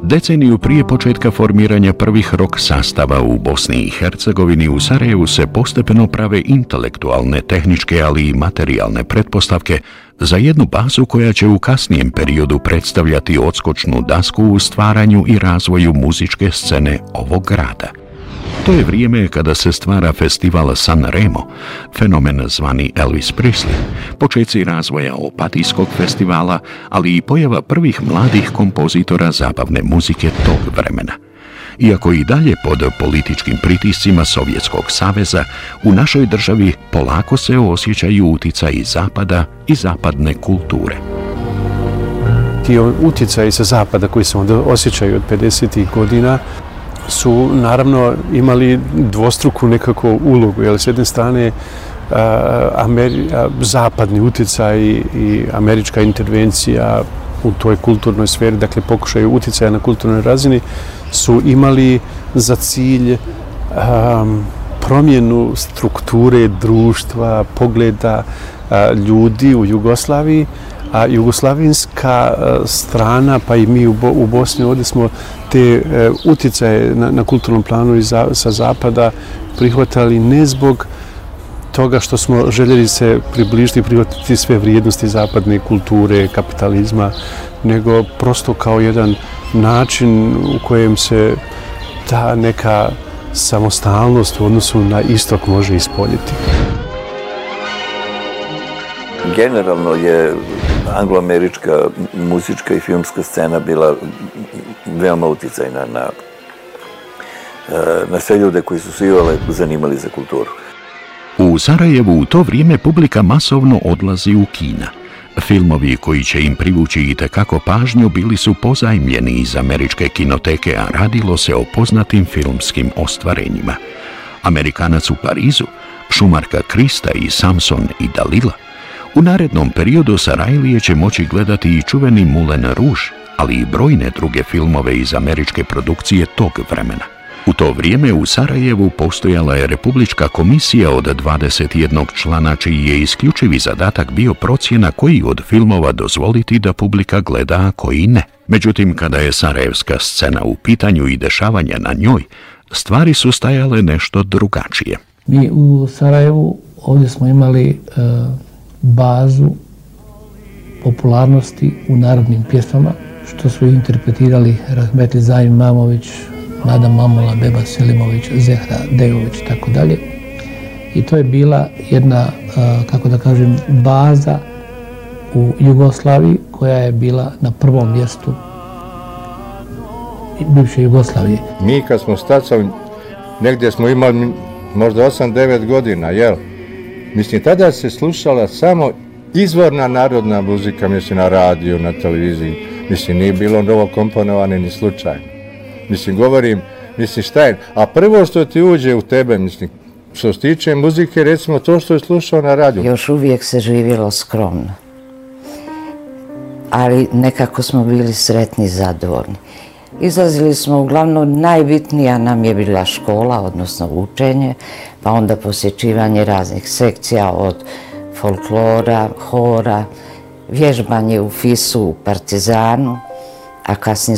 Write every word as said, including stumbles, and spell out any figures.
Deceniju prije početka formiranja prvih rock sastava u Bosni i Hercegovini, u Sarajevu se postepeno prave intelektualne, tehničke, ali i materijalne pretpostavke za jednu bazu koja će u kasnijem periodu predstavljati odskočnu dasku u stvaranju i razvoju muzičke scene ovog grada. To je vrijeme kada se stvara festival San Remo, fenomen zvani Elvis Presley, počeci razvoja Opatijskog festivala, ali i pojava prvih mladih kompozitora zabavne muzike tog vremena. Iako i dalje pod političkim pritiscima Sovjetskog saveza, u našoj državi polako se osjećaju utjecaji Zapada i zapadne kulture. Ti utjecaji sa Zapada koji se onda osjećaju od pedesetih godina su naravno imali dvostruku nekako ulogu. Jer s jedne strane a, Ameri, a, zapadni utjecaj i američka intervencija u toj kulturnoj sferi, dakle pokušaju utjecaja na kulturnoj razini, su imali za cilj a, promjenu strukture društva, pogleda a, ljudi u Jugoslaviji, a jugoslavenska strana, pa i mi u, Bo, u Bosni, ovdje smo te e, utjecaje na, na kulturnom planu i za, sa Zapada prihvatali ne zbog toga što smo željeli se približiti i prihvatiti sve vrijednosti zapadne kulture, kapitalizma, nego prosto kao jedan način u kojem se ta neka samostalnost u odnosu na istok može ispoljiti. Generalno je angloamerička muzička i filmska scena bila veoma utjecajna na, na sve ljude koji su se iole zanimali za kulturu. U Sarajevu u to vrijeme publika masovno odlazi u kina. Filmovi koji će im privući itekako pažnju bili su pozajmljeni iz američke kinoteke, a radilo se o poznatim filmskim ostvarenjima. Amerikanac u Parizu, Šumarka Krista i Samson i Dalila. U narednom periodu Sarajlije će moći gledati i čuveni Moulin Rouge, ali i brojne druge filmove iz američke produkcije tog vremena. U to vrijeme u Sarajevu postojala je Republička komisija od dvadeset jednog člana, čiji je isključivi zadatak bio procjena koji od filmova dozvoliti da publika gleda, a koji ne. Međutim, kada je sarajevska scena u pitanju i dešavanja na njoj, stvari su stajale nešto drugačije. Mi u Sarajevu ovdje smo imali uh, bazu popularnosti u narodnim pjesmama, što su interpretirali Rahmetli Zaim Mamović, Nada Mamula, Beba Selimović, Zehra Dejović i tako dalje. I to je bila jedna, kako da kažem, baza u Jugoslaviji koja je bila na prvom mjestu bivše Jugoslavije. Mi kad smo stacali, negdje smo imali možda osam devet godina, jel? Mislim, tada se slušala samo izvorna narodna muzika, mislim, na radiju, na televiziji. Mislim, nije bilo novo komponovane ni slučajno. Mislim, govorim, mislim, šta je? A prvo što ti uđe u tebe, mislim, što se tiče muzike, recimo to što je slušao na radiju. Još uvijek se živjelo skromno. Ali nekako smo bili sretni i zadovoljni. Izlazili smo, uglavnom, najbitnija nam je bila škola, odnosno učenje, pa onda posjećivanje raznih sekcija od folklora, hora, vježbanje u Fisu, u Partizanu, a kasnije